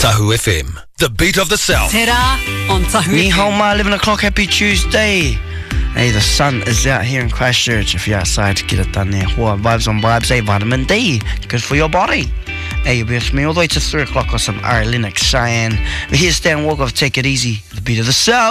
Tahu FM, the beat of the South. Tera on Tahu Ni FM. hao ma, 11 o'clock, happy Tuesday. Hey, the sun is out here in Christchurch. If you're outside, get it done there. Vibes on vibes, hey, vitamin D. Good for your body. Hey, you'll be with me all the way to 3 o'clock with some Ari Lennox, Cheyenne. But here's Stan Walker of Take It Easy, the beat of the South.